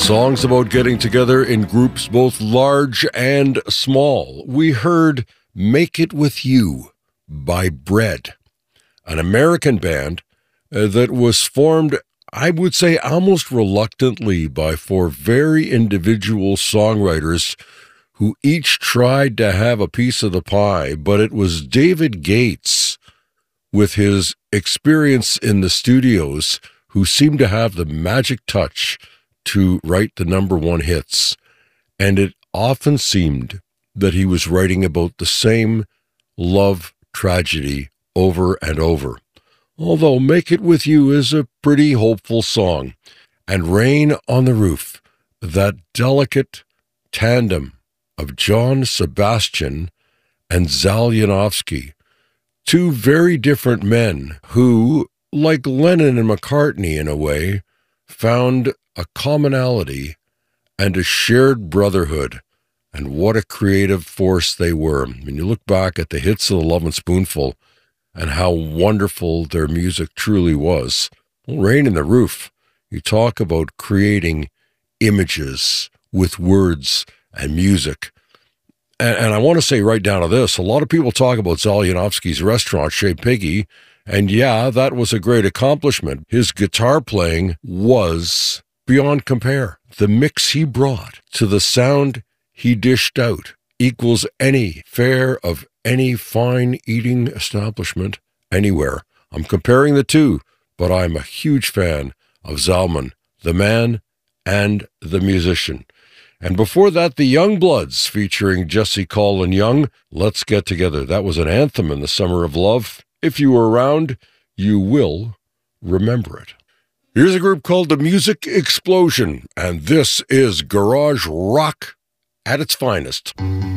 Songs about getting together in groups both large and small. We heard Make It With You by Bread, an American band that was formed, I would say, almost reluctantly by four very individual songwriters who each tried to have a piece of the pie, but it was David Gates, with his experience in the studios, who seemed to have the magic touch to write the number one hits. And it often seemed that he was writing about the same love tragedy over and over. Although Make It With You is a pretty hopeful song. And Rain on the Roof, that delicate tandem of John Sebastian and Zal Yanofsky, two very different men who, like Lennon and McCartney in a way, found a commonality and a shared brotherhood. And what a creative force they were. When you look back at the hits of the Lovin' Spoonful and how wonderful their music truly was. Well, Rain in the Roof, you talk about creating images with words and music. And I want to say right down to this, a lot of people talk about Zal Yanofsky's restaurant, Chez Piggy, and yeah, that was a great accomplishment. His guitar playing was beyond compare. The mix he brought to the sound he dished out equals any fare of any fine eating establishment anywhere. I'm comparing the two, but I'm a huge fan of Zalman, the man and the musician. And before that, the Youngbloods featuring Jesse Colin Young, Let's Get Together. That was an anthem in the summer of love. If you were around, you will remember it. Here's a group called the Music Explosion, and this is garage rock at its finest.